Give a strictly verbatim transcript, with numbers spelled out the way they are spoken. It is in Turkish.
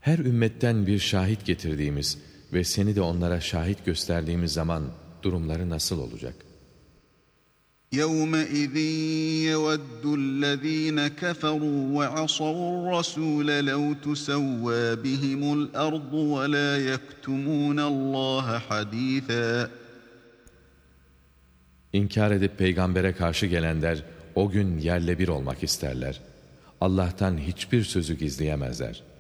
Her ümmetten bir şahit getirdiğimiz ve seni de onlara şahit gösterdiğimiz zaman durumları nasıl olacak? يَوْمَئِذٍ يَوَدُّ الَّذ۪ينَ كَفَرُوا وَعَصَوُا الرَّسُولَ لَوْ تُسَوَّى بِهِمُ الْأَرْضُ وَلَا يَكْتُمُونَ اللّٰهَ حَد۪يثًا. İnkar edip peygambere karşı gelenler o gün yerle bir olmak isterler. Allah'tan hiçbir sözü gizleyemezler.